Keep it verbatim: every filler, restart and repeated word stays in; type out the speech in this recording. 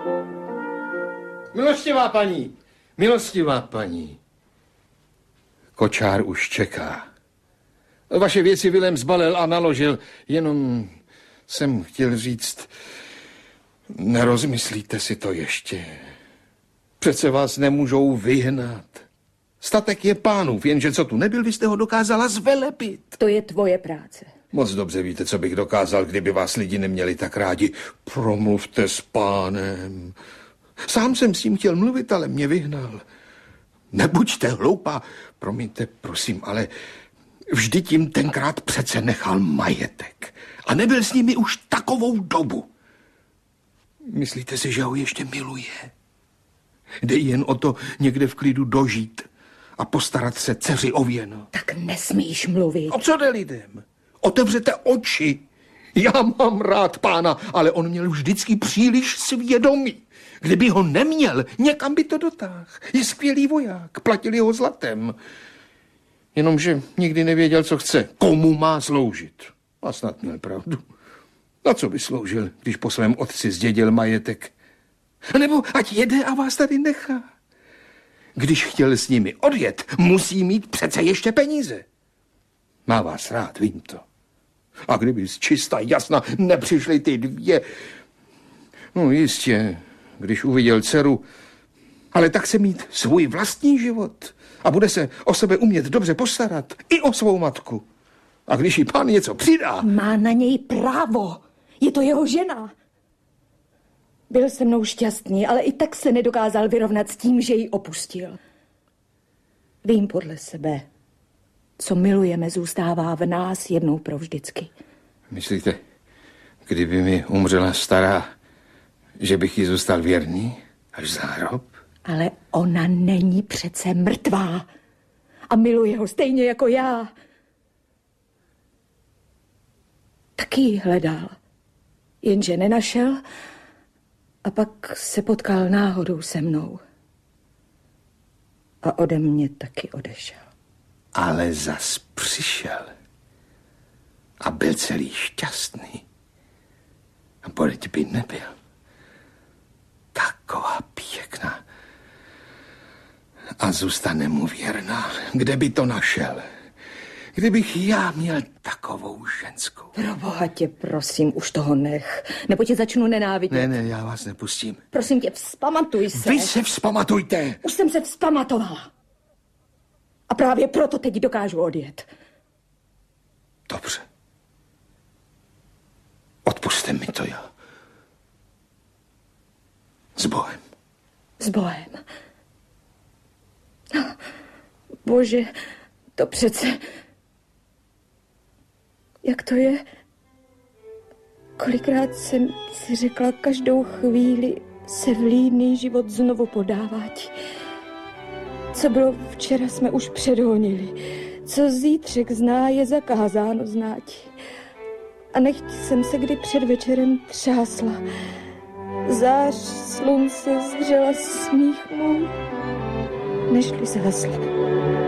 Milostivá paní, milostivá paní. Kočár už čeká. Vaše věci Vilém zbalil a naložil, jenom jsem chtěl říct, nerozmyslíte si to ještě. Přece vás nemůžou vyhnat. Statek je pánův, jenže co tu nebyl, vy jste ho dokázala zvelepit. To je tvoje práce. Moc dobře víte, co bych dokázal, kdyby vás lidi neměli tak rádi. Promluvte s pánem. Sám jsem s ním chtěl mluvit, ale mě vyhnal. Nebuďte hloupá, promiňte, prosím, ale vždyť jim tenkrát přece nechal majetek. A nebyl s nimi už takovou dobu. Myslíte si, že ho ještě miluje? Jde jen o to někde v klidu dožít a postarat se dceři o věno. Tak nesmíš mluvit. O co jde lidem? Otevřete oči. Já mám rád pána, ale on měl vždycky příliš svědomí. Kdyby ho neměl, někam by to dotáhl. Je skvělý voják, platili ho zlatem. Jenomže nikdy nevěděl, co chce, komu má sloužit. A snad měl pravdu. Na co by sloužil, když po svém otci zdědil majetek? Nebo ať jede a vás tady nechá. Když chtěl s nimi odjet, musí mít přece ještě peníze. Má vás rád, vím to. A kdyby z čista jasna nepřišly ty dvě... No jistě, když uviděl dceru, ale tak se mít svůj vlastní život a bude se o sebe umět dobře postarat, i o svou matku. A když jí pán něco přidá... Má na něj právo. Je to jeho žena. Byl se mnou šťastný, ale i tak se nedokázal vyrovnat s tím, že ji opustil. Vím podle sebe, co milujeme, zůstává v nás jednou provždycky. Myslíte, kdyby mi umřela stará, že bych jí zůstal věrný až za hrob? Ale ona není přece mrtvá a miluje ho stejně jako já. Taky ji hledal, jenže nenašel a pak se potkal náhodou se mnou. A ode mě taky odešel. Ale zas přišel a byl celý šťastný. A pořád by nebyl. Taková pěkná. A zůstane mu věrná. Kde by to našel? Kdybych já měl takovou ženskou. Proboha tě, prosím, už toho nech. Nebo tě začnu nenávidět. Ne, ne, já vás nepustím. Prosím tě, vzpamatuj se. Vy se vzpamatujte. Už jsem se vzpamatovala. A právě proto teď dokážu odjet. Dobře. Odpusťte mi to, já. S Bohem. S Bohem. Bože, to přece... Jak to je? Kolikrát jsem si řekla, každou chvíli se vlídný život znovu podává ti. Co bylo včera, jsme už předhonili. Co zítřek zná, je zakázáno znáti. A nechť jsem se kdy před večerem třásla. Zář slunce zřela smích můj, nežli zhasla.